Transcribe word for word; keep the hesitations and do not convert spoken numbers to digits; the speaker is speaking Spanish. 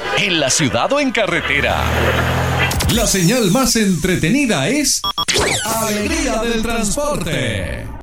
¿En la ciudad o en carretera? La señal más entretenida es Alegría del Transporte.